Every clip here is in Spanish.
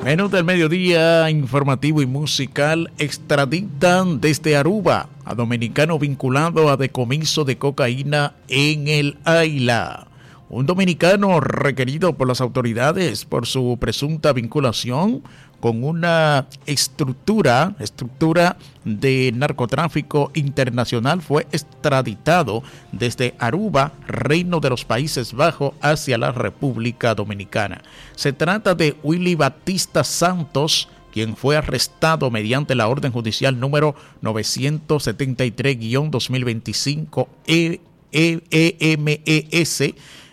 Menú del mediodía, informativo y musical. Extraditan desde Aruba a dominicano vinculado a decomiso de cocaína en el Aila. Un dominicano requerido por las autoridades por su presunta vinculación con una estructura de narcotráfico internacional fue extraditado desde Aruba, Reino de los Países Bajos, hacia la República Dominicana. Se trata de Willy Batista Santos, quien fue arrestado mediante la orden judicial número 973-2025 EMES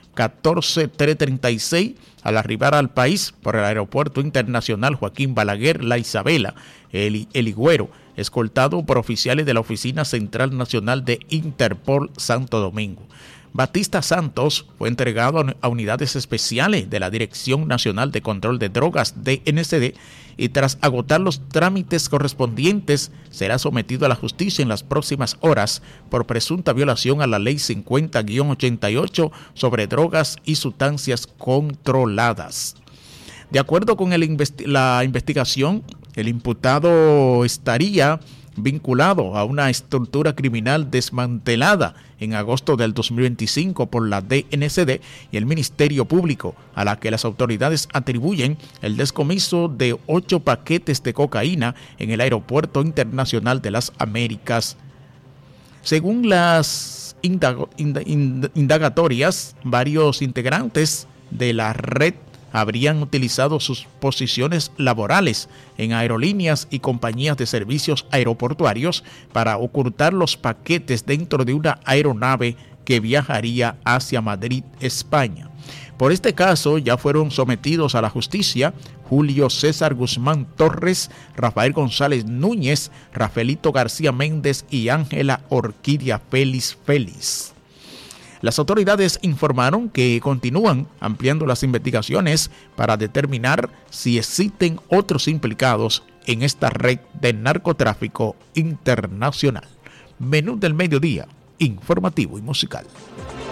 14336 al arribar al país por el Aeropuerto Internacional Joaquín Balaguer La Isabela, el Higüero, escoltado por oficiales de la Oficina Central Nacional de Interpol Santo Domingo. Batista Santos fue entregado a unidades especiales de la Dirección Nacional de Control de Drogas, DNCD, y tras agotar los trámites correspondientes, será sometido a la justicia en las próximas horas por presunta violación a la Ley 50-88 sobre drogas y sustancias controladas. De acuerdo con la investigación, el imputado estaría vinculado a una estructura criminal desmantelada en agosto del 2025 por la DNCD y el Ministerio Público, a la que las autoridades atribuyen el descomiso de 8 paquetes de cocaína en el Aeropuerto Internacional de las Américas. Según las indagatorias, varios integrantes de la red habrían utilizado sus posiciones laborales en aerolíneas y compañías de servicios aeroportuarios para ocultar los paquetes dentro de una aeronave que viajaría hacia Madrid, España. Por este caso ya fueron sometidos a la justicia Julio César Guzmán Torres, Rafael González Núñez, Rafaelito García Méndez y Ángela Orquídea Félix. Las autoridades informaron que continúan ampliando las investigaciones para determinar si existen otros implicados en esta red de narcotráfico internacional. Menú del mediodía, informativo y musical.